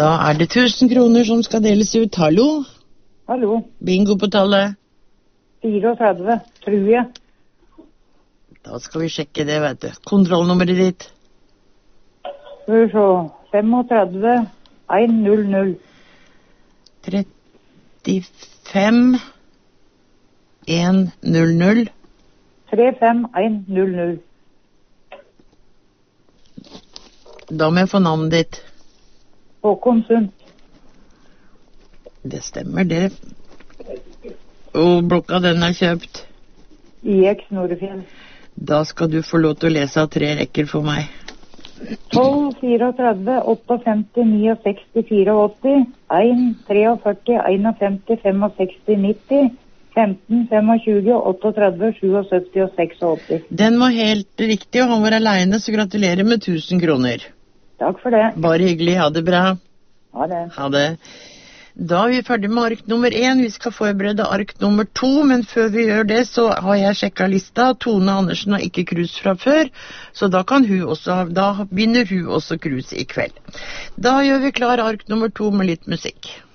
Da det 1000 kroner som skal deles ut. Hallo? Hallo. Bingo på tallet. 34, tror jeg. Da skal vi sjekke det, vet du. Kontrollnummeret ditt. Skal vi se. 35, 100. 35 100. 35100. Da må jeg få navnet ditt. Håkon Sund. Det stemmer, det. Og blokka den kjøpt. IX Norefjell. Da skal du få lov til å lese av 3 rekker for meg. 12, 34, 58, 69, 84, 1, 43, 51, 65, 90, 15, 25, 38, 77 og 86. Den var helt riktig, og han var alene, så gratulerer med 1000 kroner. Takk for det. Bare hyggelig, ha det bra. Ha det. Ha det. Da vi ferdig med ark nummer 1, vi skal forberede ark nummer 2, men før vi gjør det så har jeg sjekket lista. Tone Andersen har ikke krus fra før, så da vinner hun også krus i kveld. Da gjør vi klar ark nummer 2 med litt musikk.